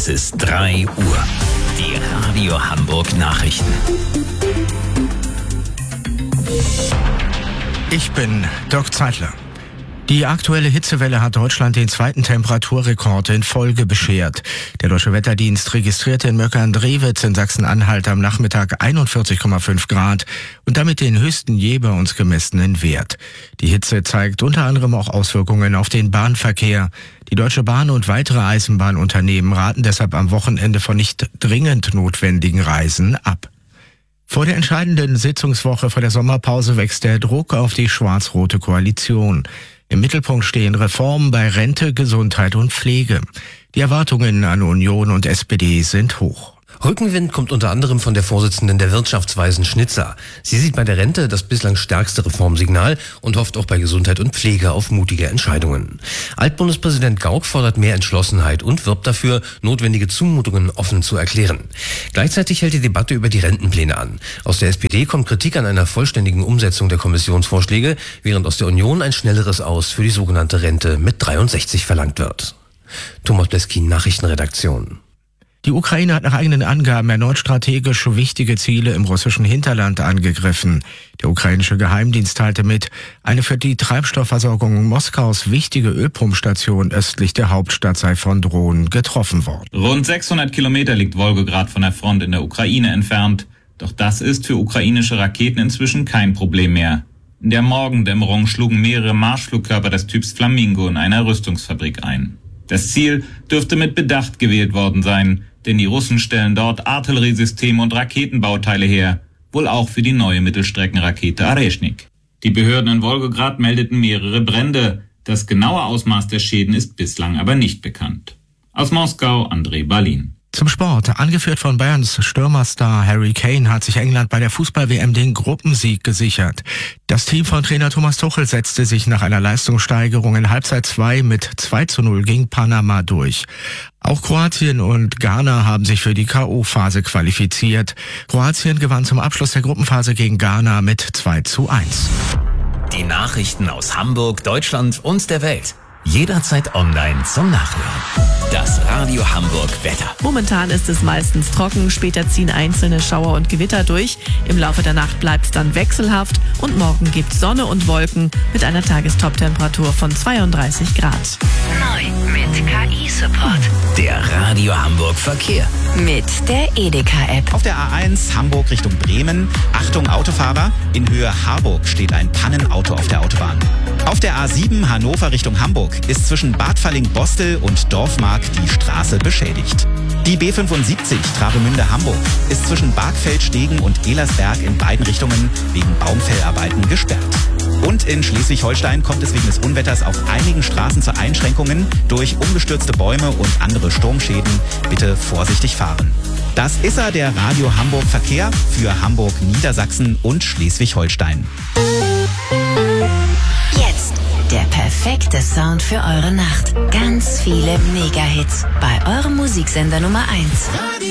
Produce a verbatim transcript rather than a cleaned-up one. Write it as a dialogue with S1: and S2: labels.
S1: Es ist drei Uhr. Die Radio Hamburg Nachrichten.
S2: Ich bin Dirk Zeitler. Die aktuelle Hitzewelle hat Deutschland den zweiten Temperaturrekord in Folge beschert. Der Deutsche Wetterdienst registrierte in Möckern-Drewitz in Sachsen-Anhalt am Nachmittag einundvierzig Komma fünf Grad und damit den höchsten je bei uns gemessenen Wert. Die Hitze zeigt unter anderem auch Auswirkungen auf den Bahnverkehr. Die Deutsche Bahn und weitere Eisenbahnunternehmen raten deshalb am Wochenende von nicht dringend notwendigen Reisen ab. Vor der entscheidenden Sitzungswoche vor der Sommerpause wächst der Druck auf die schwarz-rote Koalition. Im Mittelpunkt stehen Reformen bei Rente, Gesundheit und Pflege. Die Erwartungen an Union und S P D sind hoch.
S3: Rückenwind kommt unter anderem von der Vorsitzenden der Wirtschaftsweisen Schnitzer. Sie sieht bei der Rente das bislang stärkste Reformsignal und hofft auch bei Gesundheit und Pflege auf mutige Entscheidungen. Altbundespräsident Gauck fordert mehr Entschlossenheit und wirbt dafür, notwendige Zumutungen offen zu erklären. Gleichzeitig hält die Debatte über die Rentenpläne an. Aus der S P D kommt Kritik an einer vollständigen Umsetzung der Kommissionsvorschläge, während aus der Union ein schnelleres Aus für die sogenannte Rente mit dreiundsechzig verlangt wird. Thomas Bleskin, Nachrichtenredaktion.
S2: Die Ukraine hat nach eigenen Angaben erneut strategisch wichtige Ziele im russischen Hinterland angegriffen. Der ukrainische Geheimdienst teilte mit, eine für die Treibstoffversorgung Moskaus wichtige Ölpumpstation östlich der Hauptstadt sei von Drohnen getroffen worden.
S4: Rund sechshundert Kilometer liegt Wolgograd von der Front in der Ukraine entfernt. Doch das ist für ukrainische Raketen inzwischen kein Problem mehr. In der Morgendämmerung schlugen mehrere Marschflugkörper des Typs Flamingo in einer Rüstungsfabrik ein. Das Ziel dürfte mit Bedacht gewählt worden sein, denn die Russen stellen dort Artilleriesysteme und Raketenbauteile her, wohl auch für die neue Mittelstreckenrakete Areshnik. Die Behörden in Wolgograd meldeten mehrere Brände. Das genaue Ausmaß der Schäden ist bislang aber nicht bekannt. Aus Moskau, André Balin.
S2: Zum Sport. Angeführt von Bayerns Stürmerstar Harry Kane hat sich England bei der Fußball-W M den Gruppensieg gesichert. Das Team von Trainer Thomas Tuchel setzte sich nach einer Leistungssteigerung in Halbzeit zwei mit zwei zu null gegen Panama durch. Auch Kroatien und Ghana haben sich für die K O-Phase qualifiziert. Kroatien gewann zum Abschluss der Gruppenphase gegen Ghana mit zwei zu eins.
S1: Die Nachrichten aus Hamburg, Deutschland und der Welt. Jederzeit online zum Nachhören. Das Radio Hamburg Wetter.
S5: Momentan ist es meistens trocken, später ziehen einzelne Schauer und Gewitter durch. Im Laufe der Nacht bleibt es dann wechselhaft und morgen gibt es Sonne und Wolken mit einer Tagestop-Temperatur von zweiunddreißig Grad.
S6: Neu mit K I-Support.
S1: Der Radio Hamburg Verkehr.
S6: Mit der Edeka-App.
S7: Auf der A eins Hamburg Richtung Bremen. Achtung Autofahrer, in Höhe Harburg steht ein Pannenauto auf der Autobahn. Auf der A sieben Hannover Richtung Hamburg ist zwischen Bad Falling-Bostel und Dorfmark die Straße beschädigt. Die B fünfundsiebzig Travemünde-Hamburg ist zwischen Bargfeld-Stegen und Elersberg in beiden Richtungen wegen Baumfellarbeiten gesperrt. Und in Schleswig-Holstein kommt es wegen des Unwetters auf einigen Straßen zu Einschränkungen durch umgestürzte Bäume und andere Sturmschäden. Bitte vorsichtig fahren. Das ist er, der Radio Hamburg Verkehr für Hamburg, Niedersachsen und Schleswig-Holstein.
S6: Jetzt der perfekte Sound für eure Nacht. Ganz viele Mega-Hits bei eurem Musiksender Nummer eins.